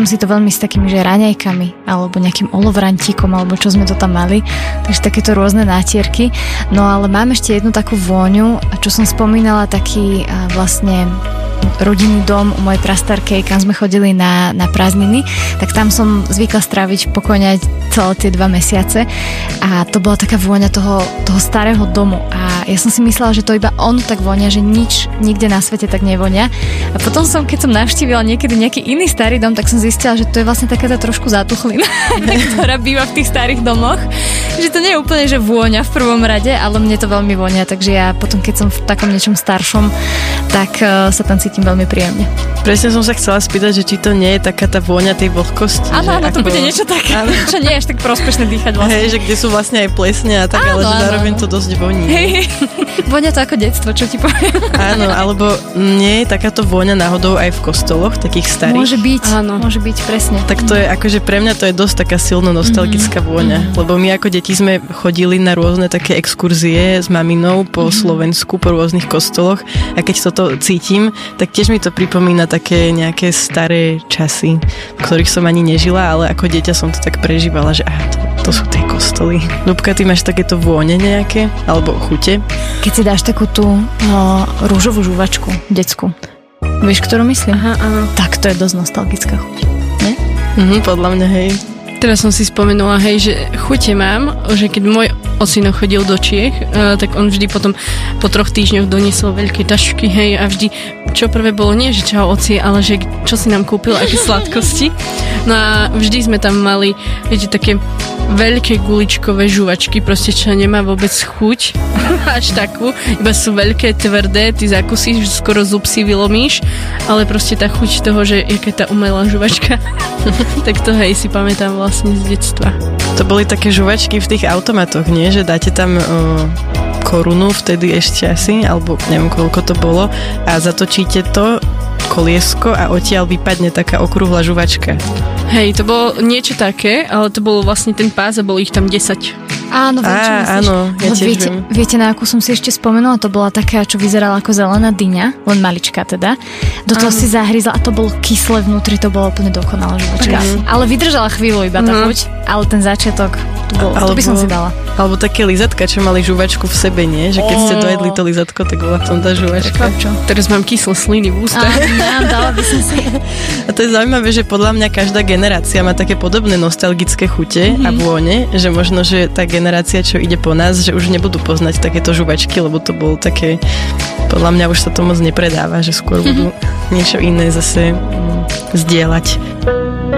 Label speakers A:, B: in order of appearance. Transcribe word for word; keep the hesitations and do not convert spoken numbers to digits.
A: si to veľmi s takými, že raňajkami, alebo nejakým olovrantíkom, alebo čo sme to tam mali. Takže takéto rôzne nátierky. No ale mám ešte jednu takú vôňu, čo som spomínala, taký a vlastne rodinný dom u mojej prastarkej, kam sme chodili na, na prázdniny, tak tam som zvykla stráviť pokojne celé tie dva mesiace a to bola taká vôňa toho, toho starého domu a ja som si myslela, že to iba on tak vonia, že nič nikde na svete tak nevonia a potom som, keď som navštívila niekedy nejaký iný starý dom, tak som zistila, že to je vlastne taká tá trošku zátuchlina, ktorá býva v tých starých domoch, že to nie je úplne, že vôňa v prvom rade, ale mne to veľmi vonia, takže ja potom, keď som v takom niečom staršom, tak uh, sa tam cítim veľmi príjemne.
B: Presne som sa chcela spýtať, že či to nie je taká tá vôňa tej vlhkosti.
A: Áno, áno,
B: ako...
A: to bude niečo také, áno. Čo nie je až tak prospešné dýchať vlastne.
B: Hej, že kde sú vlastne aj plesne a tak, áno, ale že zároveň áno. To dosť voní.
A: Hej, vonia to ako detstvo, čo ti poviem.
B: Áno, alebo nie je takáto vôňa náhodou aj v kostoloch, takých starých?
A: Môže byť, áno. Môže byť, presne.
B: Tak to je, akože pre mňa to je dosť taká silno nostalgická mm-hmm. vôňa, lebo my ako deti sme chodili na rôzne také exkurzie s maminou po mm-hmm. Slovensku, po rôznych kostoloch a keď toto cítim, tak tiež mi to pripomína také nejaké staré časy, v ktorých som ani nežila, ale ako dieťa som to tak prežívala, že aha, to, to sú tie kostoly. Ľubka, ty máš takéto vône nejaké? Alebo chute?
A: Keď si dáš takú tú uh, rúžovú žuvačku, detskú. Vieš, ktorú myslím?
C: Aha, áno.
A: Tak to je dosť nostalgická chuť. Nie?
B: Mhm, podľa mňa, hej.
C: Teraz som si spomenula, hej, že chute mám, že keď môj ocino chodil do Čiech, uh, tak on vždy potom po troch týždňoch doniesol veľké tašky, hej, a vždy, čo prvé bolo nie, že čau oci, ale že čo si nám kúpil, aké sladkosti. No a vždy sme tam mali, viete, také veľké guličkové žuvačky, proste čo nemá vôbec chuť, až takú, iba sú veľké, tvrdé, ty zakusíš, skoro zub si vylomíš, ale proste tá chuť toho, že jaká tá umelá žuvačka, tak to hej si pamätám vlastne z detstva.
B: To boli také žuvačky v tých automatoch, nie? Že dáte tam uh, korunu vtedy ešte asi, alebo neviem koľko to bolo a zatočíte to koliesko a odtiaľ vypadne taká okrúhla žuvačka.
C: Hej, to bolo niečo také, ale to bolo vlastne ten pás a bolo ich tam desať.
A: Áno, viem, čo myslíš.
B: Áno, ja tiež
A: viete,
B: viem.
A: viete, na akú som si ešte spomenula? To bola taká, čo vyzerala ako zelená dyňa, len maličká teda. Do toho áno. Si zahryzla a to bolo kyslé vnútri, to bolo úplne dokonalá žuvačka. Mm. Ale vydržala chvíľu iba tá
C: mm.
A: chuť, ale ten začiatok, to, bolo, alebo, to by som si dala.
B: Alebo také lizatka, čo mali žuvačku v sebe, nie? Že keď oh. ste dojedli to lizatko, tak bola v tom tá žuvačka.
C: Teraz mám kyslé sliny v ústach.
A: Áno, dala by som si.
B: A to je zaujímavé, že podľa mňa každá generácia má také podobné nostalgické chute mm-hmm. a vône, že možno, že tá generácia, čo ide po nás, že už nebudú poznať takéto žuvačky, lebo to bolo také, podľa mňa už sa to moc nepredáva, že skôr budú niečo iné zase mm, zdieľať.